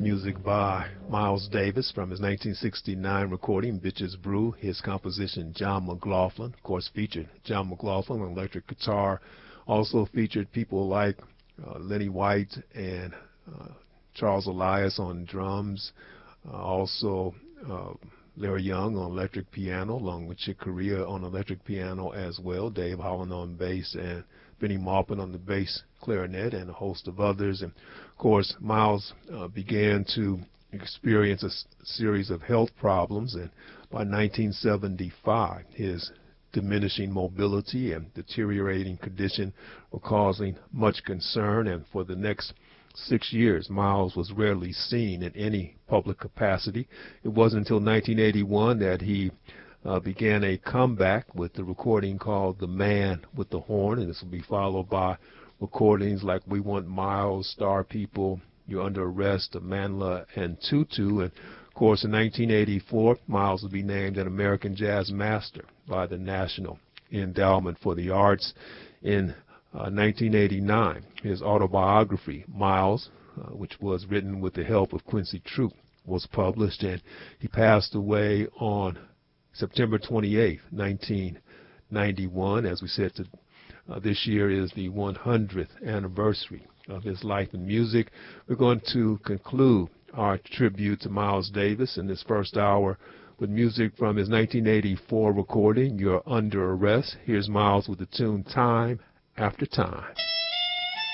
music by Miles Davis from his 1969 recording, Bitches Brew. His composition, John McLaughlin, of course, featured John McLaughlin on electric guitar. Also featured people like Lenny White and Charles Elias on drums. Also Larry Young on electric piano, along with Chick Corea on electric piano as well. Dave Holland on bass, and Benny Maupin on the bass clarinet, and a host of others. And of course, Miles began to experience a series of health problems, and by 1975, his diminishing mobility and deteriorating condition were causing much concern, and for the next 6 years, Miles was rarely seen in any public capacity. It wasn't until 1981 that he began a comeback with the recording called The Man with the Horn, and this will be followed by recordings like We Want Miles, Star People, You're Under Arrest, Amandla, and Tutu. And of course, in 1984, Miles will be named an American Jazz Master by the National Endowment for the Arts. In 1989, his autobiography, Miles, which was written with the help of Quincy Troupe, was published, and he passed away on September 28, 1991. As we said, this year is the 100th anniversary of his life and music. We're going to conclude our tribute to Miles Davis in this first hour with music from his 1984 recording, You're Under Arrest. Here's Miles with the tune Time After Time.